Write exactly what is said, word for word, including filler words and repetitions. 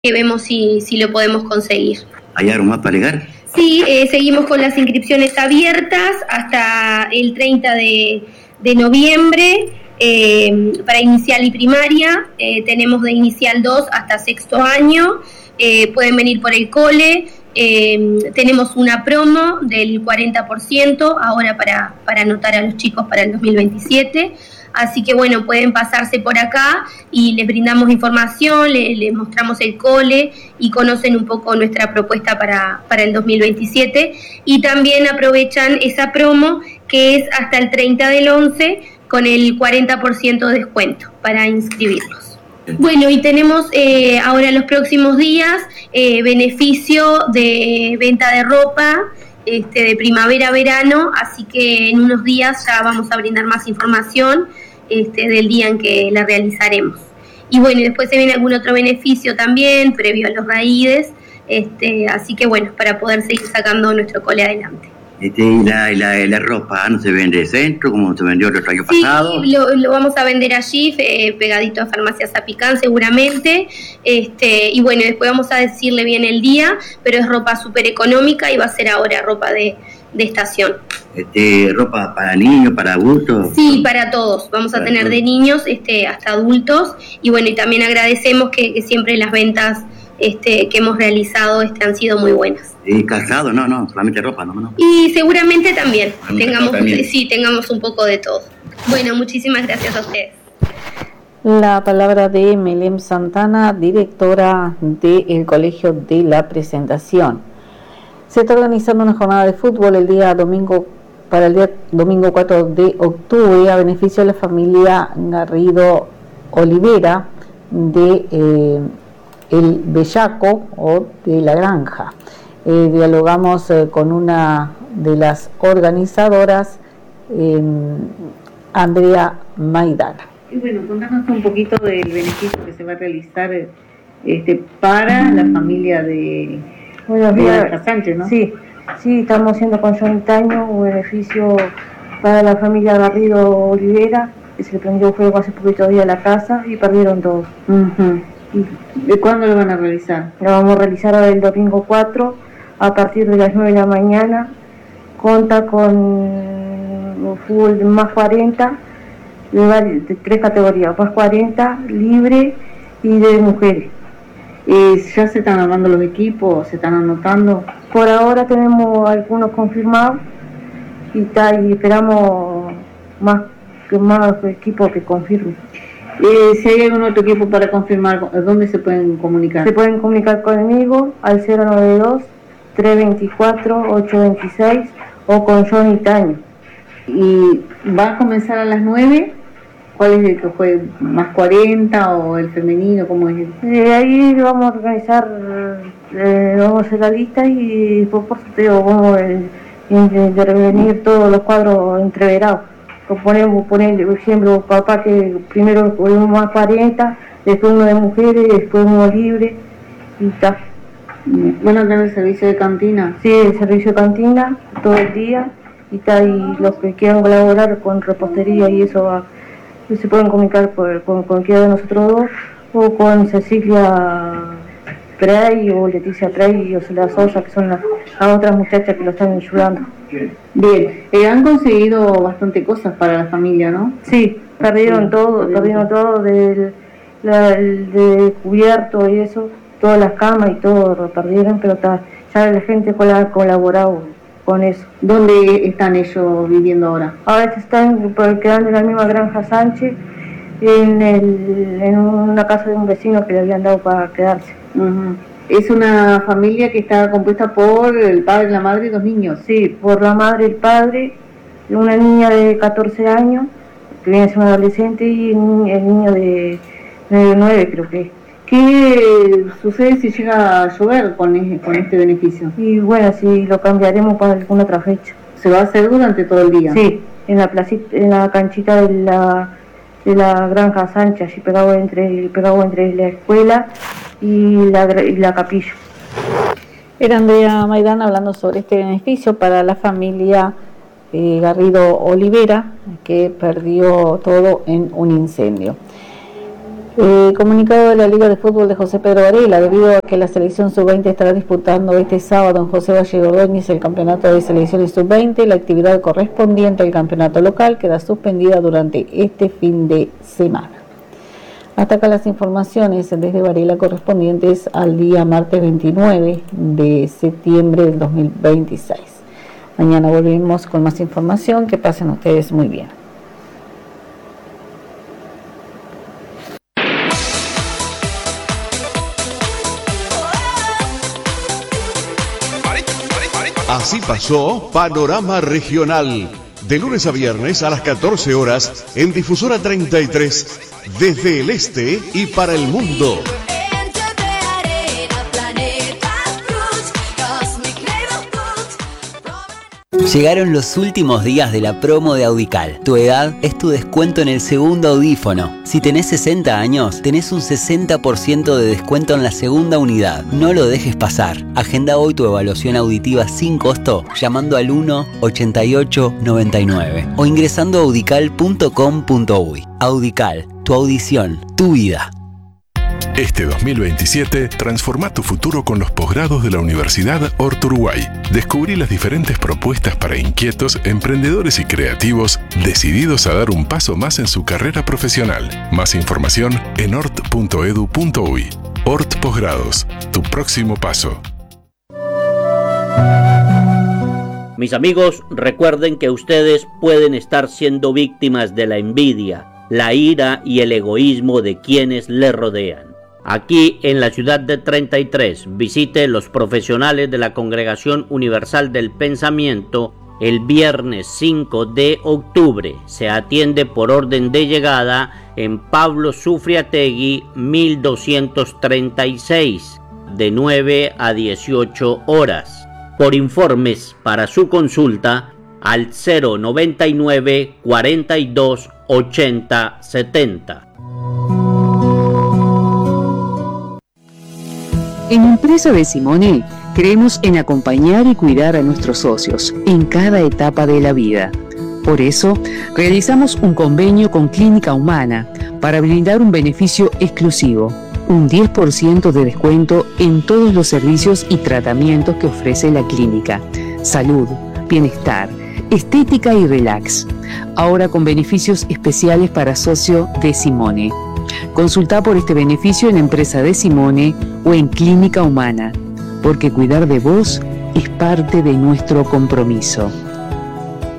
que vemos si, si lo podemos conseguir. ¿Hay algo más para alegar? Sí, eh, seguimos con las inscripciones abiertas hasta el treinta de, de noviembre eh, para inicial y primaria. Eh, tenemos de inicial dos hasta sexto año. Eh, pueden venir por el cole. Eh, tenemos una promo del cuarenta por ciento ahora para, para anotar a los chicos para el dos mil veintisiete. Así que bueno, pueden pasarse por acá y les brindamos información, les, les mostramos el cole y conocen un poco nuestra propuesta para, para el dos mil veintisiete. Y también aprovechan esa promo que es hasta el treinta del once con el cuarenta por ciento de descuento para inscribirlos. Bueno, y tenemos eh, ahora los próximos días eh, beneficio de venta de ropa este, de primavera-verano, así que en unos días ya vamos a brindar más información este, del día en que la realizaremos. Y bueno, y después se viene algún otro beneficio también, previo a los raíces, este, así que bueno, para poder seguir sacando nuestro cole adelante. Este, y la, la, la ropa no se vende de centro como se vendió el otro año sí, pasado. Sí, lo, lo vamos a vender allí, eh, pegadito a Farmacia Zapicán seguramente. Este, y bueno, después vamos a decirle bien el día, pero es ropa súper económica y va a ser ahora ropa de, de estación. Este, ropa para niños, para adultos. Sí, para todos. Vamos para a tener todos. de niños este, hasta adultos. Y bueno, y también agradecemos que, que siempre las ventas este, que hemos realizado este, han sido muy buenas. Y calzado, no, no, solamente ropa, no, no. Y seguramente también, Ah, tengamos, también. sí, tengamos un poco de todo. Bueno, muchísimas gracias a ustedes. La palabra de Melem Santana, directora del Colegio de la Presentación. Se está organizando una jornada de fútbol el día domingo, para el día domingo cuatro de octubre, a beneficio de la familia Garrido Olivera de eh, El Bellaco o de La Granja. Eh, dialogamos eh, con una de las organizadoras, eh, Andrea Maidana. Y bueno, contanos un poquito del beneficio que se va a realizar este, para la familia de, Buenos de días. Granja Sánchez, ¿no? Sí, sí, estamos haciendo con Johnny Taño un beneficio para la familia Garrido Olivera, que se le prendió fuego hace poquito día a la casa y perdieron todos. Uh-huh. ¿De cuándo lo van a realizar? Lo vamos a realizar ahora el domingo cuatro a partir de las nueve de la mañana. Cuenta con fútbol más cuarenta, de, vari- de tres categorías, más cuarenta, libre y de mujeres. Eh, ¿Ya se están armando los equipos? ¿Se están anotando? Por ahora tenemos algunos confirmados y, ta, y esperamos más, que más equipos que confirmen. Eh, si hay algún otro equipo para confirmar, ¿dónde se pueden comunicar? Se pueden comunicar conmigo al cero noventa y dos, trescientos veinticuatro, ochocientos veintiséis o con Johnny Taño. ¿Y va a comenzar a las nueve? ¿Cuál es el que juegue? ¿Más cuarenta o el femenino? ¿Cómo es? Eh, ahí vamos a organizar, eh, vamos a hacer la lista y después por sorteo vamos a eh, intervenir todos los cuadros entreverados. Ponemos, poner, por ejemplo, papá que primero ponemos más cuarenta, después uno de mujeres, después uno libre y tal. ¿Van a tener servicio de cantina? Sí, el servicio de cantina todo el día y tal, y los que quieran colaborar con repostería y eso va, se pueden comunicar por, con cualquiera de nosotros dos o con Cecilia Prey o Leticia Prey o Soledad Sosa, que son las, las otras muchachas que lo están ayudando. Bien, eh, han conseguido bastante cosas para la familia, ¿no? Sí, perdieron Sí, todo, perdieron perdieron todo del la, el de cubierto y eso, todas las camas y todo lo perdieron, pero ta, ya la gente ha colaborado con eso. ¿Dónde están ellos viviendo ahora? Ahora están quedando en la misma Granja Sánchez, en, el, en una casa de un vecino que le habían dado para quedarse. Uh-huh. Es una familia que está compuesta por el padre, la madre y dos niños. Sí, por la madre y el padre, una niña de catorce años, que viene a ser un adolescente, y el, el niño de, de nueve creo que es. ¿Qué sucede si llega a llover con, con este beneficio? Y bueno, si lo cambiaremos para alguna otra fecha. ¿Se va a hacer durante todo el día? Sí, en la placita, en la canchita de la, de la Granja Sánchez, allí pegado entre, pegado entre la escuela y la, y la capilla. Era Andrea Maidana hablando sobre este beneficio para la familia eh, Garrido Olivera, que perdió todo en un incendio. Eh, comunicado de la Liga de Fútbol de José Pedro Varela, debido a que la selección sub veinte estará disputando este sábado en José Valle Ordóñez el campeonato de selecciones sub veinte, la actividad correspondiente al campeonato local queda suspendida durante este fin de semana. Hasta acá las informaciones desde Varela correspondientes al día martes veintinueve de septiembre del dos mil veintiséis. Mañana volvemos con más información. Que pasen ustedes muy bien. Así pasó Panorama Regional, de lunes a viernes a las catorce horas en Difusora treinta y tres, desde el este y para el mundo. Llegaron los últimos días de la promo de Audical. Tu edad es tu descuento en el segundo audífono. Si tenés sesenta años, tenés un sesenta por ciento de descuento en la segunda unidad. No lo dejes pasar. Agenda hoy tu evaluación auditiva sin costo llamando al uno ochenta y ocho noventa y nueve o ingresando a audical punto com punto uy. Audical, tu audición, tu vida. Este dos mil veintisiete, transforma tu futuro con los posgrados de la Universidad Hort Uruguay. Descubrí las diferentes propuestas para inquietos, emprendedores y creativos decididos a dar un paso más en su carrera profesional. Más información en hort punto edu punto uy. Hort Posgrados, tu próximo paso. Mis amigos, recuerden que ustedes pueden estar siendo víctimas de la envidia, la ira y el egoísmo de quienes les rodean. Aquí en la ciudad de treinta y tres, visite los profesionales de la Congregación Universal del Pensamiento el viernes cinco de octubre. Se atiende por orden de llegada en Pablo Sufriategui mil doscientos treinta y seis, de nueve a dieciocho horas. Por informes para su consulta al cero noventa y nueve cuarenta y dos ochenta setenta. En Empresa de Simone creemos en acompañar y cuidar a nuestros socios en cada etapa de la vida. Por eso, realizamos un convenio con Clínica Humana para brindar un beneficio exclusivo, un diez por ciento de descuento en todos los servicios y tratamientos que ofrece la clínica. Salud, bienestar, estética y relax. Ahora con beneficios especiales para socio de Simone. Consulta por este beneficio en Empresa de Simone o en Clínica Humana, porque cuidar de vos es parte de nuestro compromiso.